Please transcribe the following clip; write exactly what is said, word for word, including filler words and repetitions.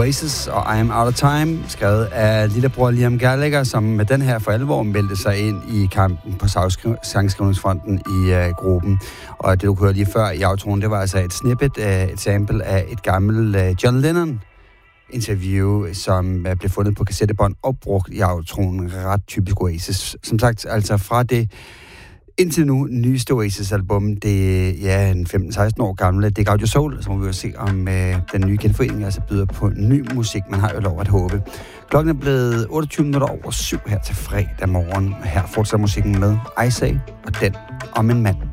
Oasis og I Am Out of Time, skrevet af lillebror Liam Gallagher, som med den her for alvor meldte sig ind i kampen på sangskrivningsfronten i uh, gruppen. Og det, du kunne høre lige før i outroen, det var altså et snippet, uh, et sample af et gammelt uh, John Lennon interview, som uh, blev fundet på kassettebånd og brugt i outroen. Ret typisk Oasis. Som sagt, altså fra det indtil nu nyeste Oasis-album, det er ja, en femten seksten år gamle, det er Gaudio Soul, så må vi jo se, om øh, den nye genforening altså byder på ny musik. Man har jo lov at håbe. Klokken er blevet otteogtyve minutter over syv her til fredag morgen. Her fortsætter musikken med I Say og den om en mand.